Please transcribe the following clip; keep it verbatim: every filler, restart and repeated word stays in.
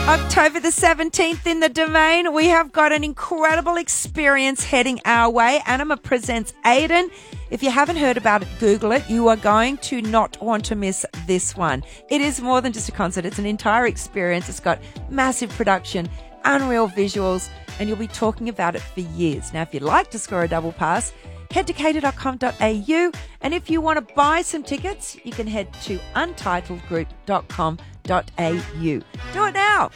October the seventeenth in the Domain, we have got an incredible experience heading our way. Anima presents Aiden. If you haven't heard about it, Google it. You are going to not want to miss this one. It is more than just a concert. It's an entire experience. It's got massive production, unreal visuals, and you'll be talking about it for years. Now, if you'd like to score a double pass, head to cater dot com dot a u, and if you want to buy some tickets, you can head to untitled group dot com dot a u. Do it now.